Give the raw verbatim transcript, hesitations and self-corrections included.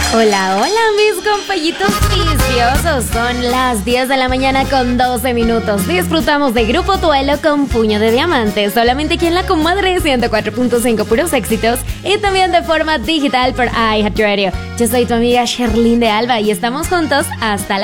Hola, hola mis compañitos viciosos. Son las diez de la mañana con doce minutos. Disfrutamos de Grupo Tuelo con Puño de Diamante, solamente aquí en La Comadre ciento cuatro punto cinco, puros éxitos, y también de forma digital por iHeartRadio. Yo soy tu amiga Sherlyn de Alba y estamos juntos hasta la